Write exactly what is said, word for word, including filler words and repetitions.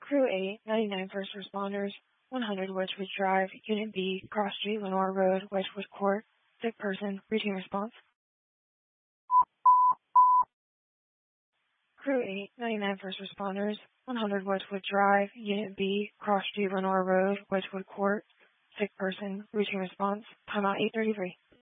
Crew eight, ninety-nine First Responders, one hundred Wedgewood Drive, Unit B, Cross Street, Lenore Road, Wedgewood Court. Sick person, routine response. Crew eight, ninety-nine First Responders, one hundred Wedgewood Drive, Unit B, Cross Street, Lenore Road, Wedgewood Court. Sick person, routine response. Timeout eight thirty-three.